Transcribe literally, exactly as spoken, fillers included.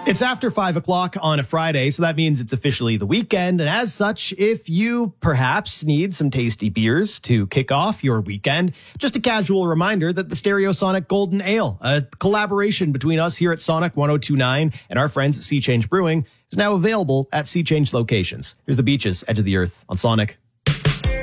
It's after five o'clock on a Friday, so that means it's officially the weekend. And as such, if you perhaps need some tasty beers to kick off your weekend, just a casual reminder that the Stereosonic Golden Ale, a collaboration between us here at Sonic one oh two point nine and our friends at Sea Change Brewing, is now available at Sea Change locations. Here's the beaches, edge of the earth on Sonic